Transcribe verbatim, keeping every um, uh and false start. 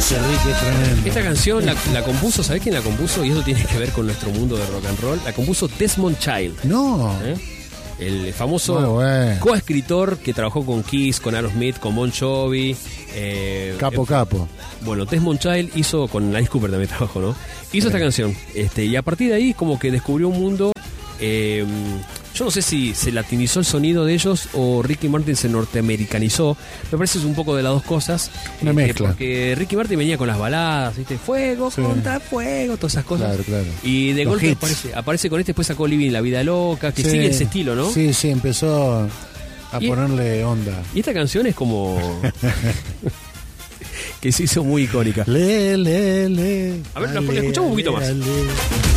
Ese Ricky es tremendo. Esta canción la, la compuso, ¿sabés quién la compuso? Y eso tiene que ver con nuestro mundo de rock and roll. La compuso Desmond Child. No. ¿Eh? El famoso Muy bueno. coescritor que trabajó con Kiss, con Aerosmith, con Bon Jovi. Eh, Capo, eh, capo. Bueno, Desmond Child hizo, con Alice Cooper también trabajó, ¿no? Hizo esta canción. Este, y a partir de ahí como que descubrió un mundo... Eh, yo no sé si se latinizó el sonido de ellos o Ricky Martin se norteamericanizó. Me parece que es un poco de las dos cosas. Una este, mezcla. Porque Ricky Martin venía con las baladas, ¿viste? Fuego Sí. contra fuego, todas esas cosas. Claro, claro. Y de Los golpe hits. aparece, aparece con este, después sacó Living la Vida Loca, que Sí. sigue ese estilo, ¿no? Sí, sí, empezó a Y- ponerle onda. Y esta canción es como... que se hizo muy icónica. Le, le, le. A ver, la- la escuchamos un poquito más. Ale.